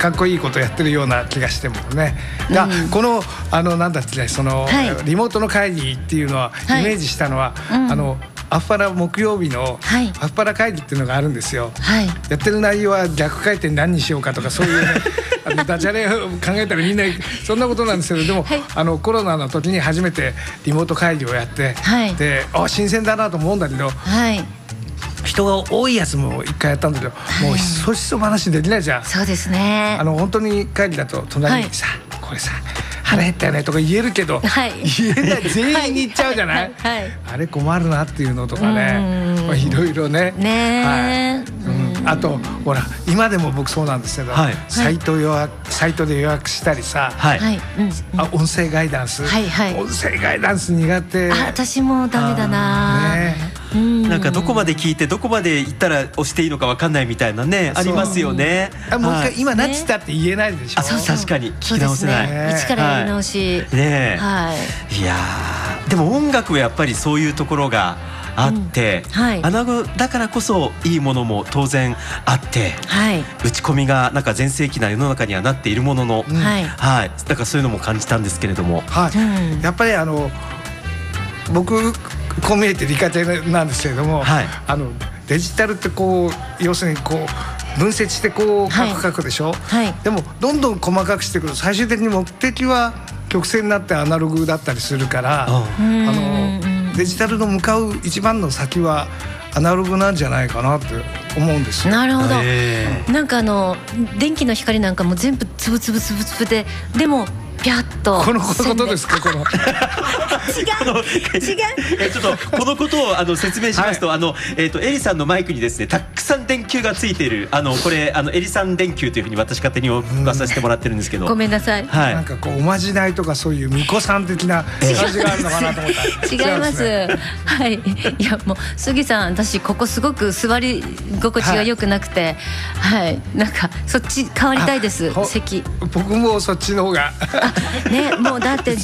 かっこいいことやってるような気がしてもね。このなんだっけ、そのリモートの会議っていうのはイメージしたのは、アフパラ木曜日のアフパラ会議っていうのがあるんですよ。やってる内容は逆回転何にしようかとか、そういうねダジャレを考えたらみんなそんなことなんですけど、でもコロナの時に初めてリモート会議をやって、で新鮮だなと思うんだけど、人が多いやつも一回やったんだけど、もうひそひそ話できないじゃん。 そうですね。 本当に会議だと隣にさ、これさ腹減ったよねとか言えるけど、言えない、全員に言っちゃうじゃない。あれ困るなっていうのとかね、いろいろね。あとほら今でも僕そうなんですけど、サイトで予約したりさ、音声ガイダンス、音声ガイダンス苦手。 私もダメだな。 なんかどこまで聞いてどこまで行ったら押していいのか分かんないみたいなね、ありますよね。 もう一回今何つったって言えないでしょ。 確かに聞き直せない。 一からやり直し。 いやでも音楽はやっぱりそういうところがあって、アナログだからこそいいものも当然あって、打ち込みがなんか全盛期な世の中にはなっているものの、だからそういうのも感じたんですけれども、 やっぱり僕こう見えて理科的なんですけれども、デジタルってこう要するにこう分析してこう書くでしょ。でもどんどん細かくしていくと最終的に目的は曲線になってアナログだったりするから、デジタルの向かう一番の先はアナログなんじゃないかなって思うんですよ。 なるほど。なんか電気の光なんかも全部つぶつぶつぶつぶで、でもピャッとこのことですか。この違うちょっとこのことを説明しますと、エリさんのマイクにですねたくさん電球がついている、これエリさん電球というふうに私勝手に呼ばさせてもらってるんですけど、 ごめんなさい。 なんかこうおまじないとかそういう巫女さん的な感じがあるのかなと思った違います。いやもう杉さん、私ここすごく座り心地が良くなくて、なんかそっち変わりたいです。席僕もそっちの方がね、もうだって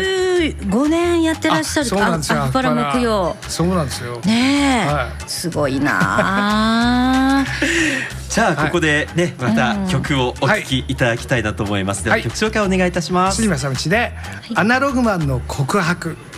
15年やってらっしゃる。アフパラ木曜。 そうなんですよね。すごいな。 じゃあここでねまた曲をお聴きいただきたいなと思います。では曲紹介お願いいたします。 杉正道でアナログマンの告白。